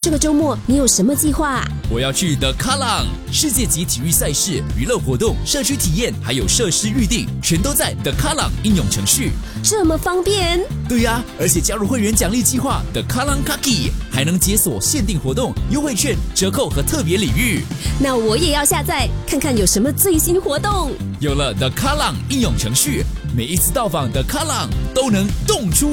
这个周末你有什么计划？ 我要去 The Kallang 世界级体育赛事、娱乐活动、社区体验，还有设施预定，全都在 The Kallang 应用程序。 这么方便？ 对呀，而且加入会员奖励计划 The Kallang Kaki， 还能解锁限定活动、优惠券、折扣和特别礼遇。 那我也要下载看看有什么最新活动。 有了 The Kallang 应用程序，每一次到访 The Kallang 都能动出